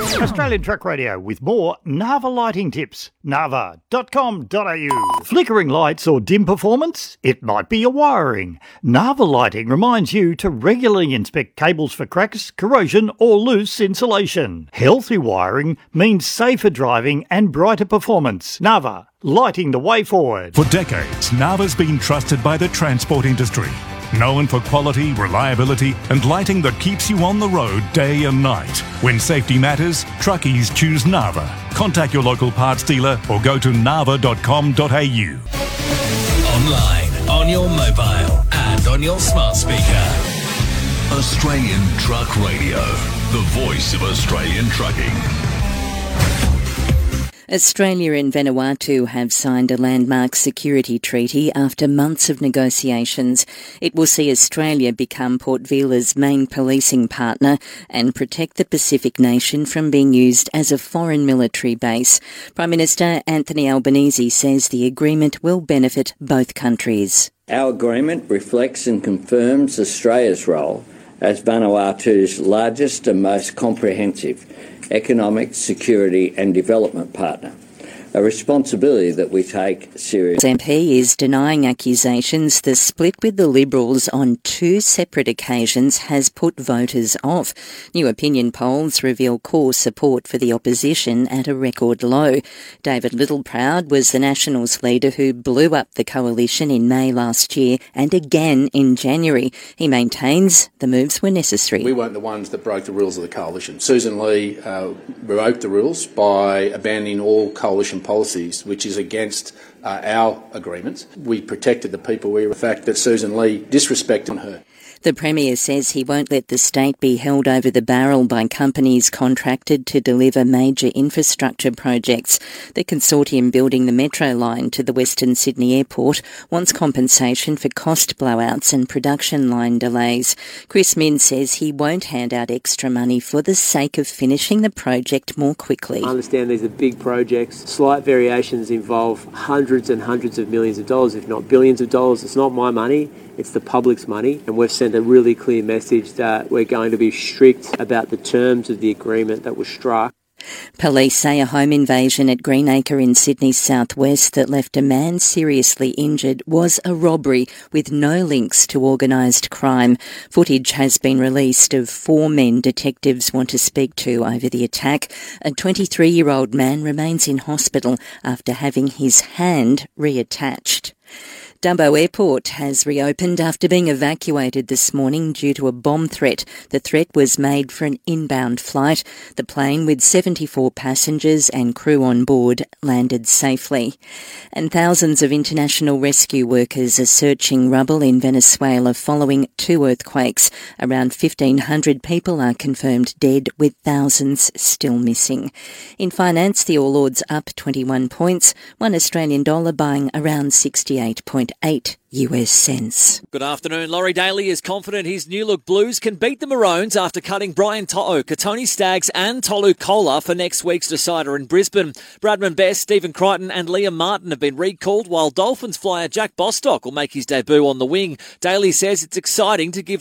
Australian Truck Radio with more Narva lighting tips. Narva.com.au. Flickering lights or dim performance? It might be your wiring. Narva Lighting reminds you to regularly inspect cables for cracks, corrosion or loose insulation. Healthy wiring means safer driving and brighter performance. Narva, lighting the way forward. For decades, Narva's been trusted by the transport industry. Known for quality, reliability and lighting that keeps you on the road day and night. When safety matters, truckies choose Narva. Contact your local parts dealer or go to narva.com.au. Online, on your mobile and on your smart speaker. Australian Truck Radio, the voice of Australian trucking. Australia and Vanuatu have signed a landmark security treaty after months of negotiations. It will see Australia become Port Vila's main policing partner and protect the Pacific nation from being used as a foreign military base. Prime Minister Anthony Albanese says the agreement will benefit both countries. Our agreement reflects and confirms Australia's role as Vanuatu's largest and most comprehensive economic, security and development partner, a responsibility that we take seriously. MP is denying accusations the split with the Liberals on two separate occasions has put voters off. New opinion polls reveal core support for the opposition at a record low. David Littleproud was the Nationals leader who blew up the coalition in May last year and again in January. He maintains the moves were necessary. We weren't the ones that broke the rules of the coalition. Susan Lee revoked the rules by abandoning all coalition policies, which is against our agreements. We protected the people. The fact that Susan Lee disrespected her. The Premier says he won't let the state be held over the barrel by companies contracted to deliver major infrastructure projects. The consortium building the Metro line to the Western Sydney Airport wants compensation for cost blowouts and production line delays. Chris Minns says he won't hand out extra money for the sake of finishing the project more quickly. I understand these are big projects. Slight variations involve hundreds and hundreds of millions of dollars, if not billions of dollars. It's not my money. It's the public's money, and we've sent a really clear message that we're going to be strict about the terms of the agreement that was struck. Police say a home invasion at Greenacre in Sydney's southwest that left a man seriously injured was a robbery with no links to organised crime. Footage has been released of four men detectives want to speak to over the attack. A 23-year-old man remains in hospital after having his hand reattached. Dumbo Airport has reopened after being evacuated this morning due to a bomb threat. The threat was made for an inbound flight. The plane with 74 passengers and crew on board landed safely. And thousands of international rescue workers are searching rubble in Venezuela following two earthquakes. Around 1,500 people are confirmed dead, with thousands still missing. In finance, the All Ords up 21 points, $1 Australian buying around 68.8 US cents. Good afternoon. Laurie Daly is confident his New Look Blues can beat the Maroons after cutting Brian To'o, Katoni Staggs and Tolu Kola for next week's decider in Brisbane. Bradman Best, Stephen Crichton and Liam Martin have been recalled, while Dolphins flyer Jack Bostock will make his debut on the wing. Daly says it's exciting to give